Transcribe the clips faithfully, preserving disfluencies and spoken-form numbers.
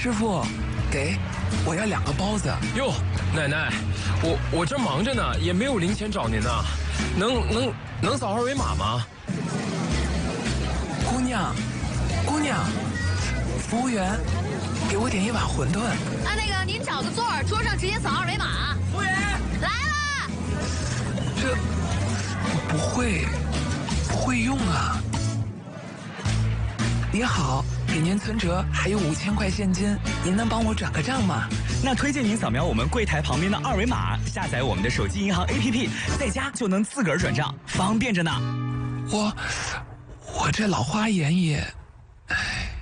师傅，给，我要两个包子。 哟，奶奶，我我这忙着呢，也没有零钱找您呢，能能能扫二维码吗？ 姑娘，姑娘，服务员，给我点一碗馄饨。 啊，那个您找个座儿，桌上直接扫二维码。 服务员， 来啦！ 这不会不会用啊。你好，给您存折还有五千块现金，您能帮我转个账吗？ 那推荐您扫描我们柜台旁边的二维码，下载我们的手机银行 A P P， 在家就能自个儿转账，方便着呢。 我我这老花眼也，唉。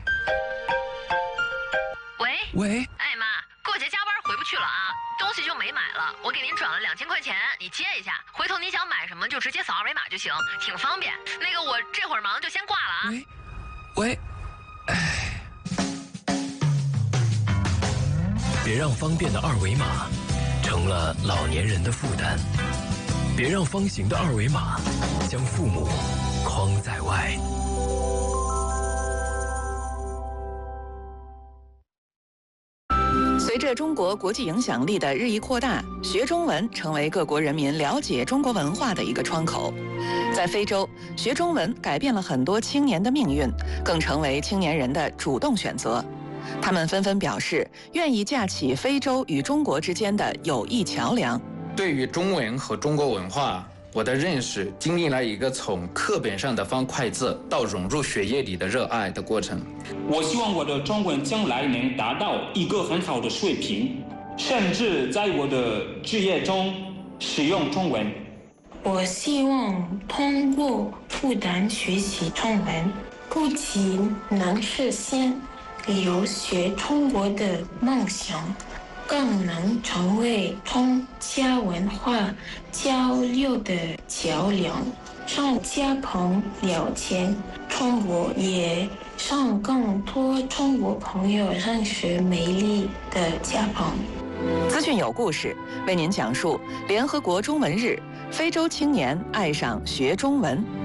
喂喂， 哎妈，过节加班回不去了啊，东西就没买了，我给您转了两千块钱，你接一下，回头你想买什么就直接扫二维码就行，挺方便。那个我这会儿忙就先挂了啊。 喂，喂，唉。 别让方便的二维码成了老年人的负担，别让方形的二维码将父母框在外。 随着中国国际影响力的日益扩大，学中文成为各国人民了解中国文化的一个窗口。在非洲，学中文改变了很多青年的命运，更成为青年人的主动选择。他们纷纷表示愿意架起非洲与中国之间的友谊桥梁。 对于中文和中国文化，我的认识经历了一个从课本上的方块字到融入血液里的热爱的过程。 我希望我的中文将来能达到一个很好的水平，甚至在我的职业中使用中文。 我希望通过不断学习中文，不仅能实现留学中国的梦想，更能成为中加文化交流的桥梁，让家朋了解中国，也让更多中国朋友认识美丽的家朋。 资讯有故事，为您讲述联合国中文日，非洲青年爱上学中文。